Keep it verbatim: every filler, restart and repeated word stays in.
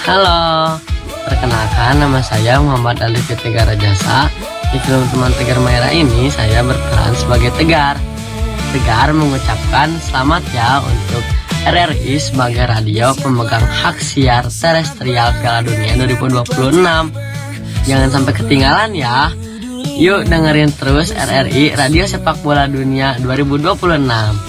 Halo, perkenalkan nama saya Muhammad Ali Tegar Rajasa. Di film Teman Tegar Merah ini saya berperan sebagai Tegar. Tegar mengucapkan selamat ya untuk R R I sebagai radio pemegang hak siar terestrial Piala Dunia dua ribu dua puluh enam. Jangan sampai ketinggalan ya. Yuk dengerin terus R R I Radio Sepak Bola Dunia dua ribu dua puluh enam.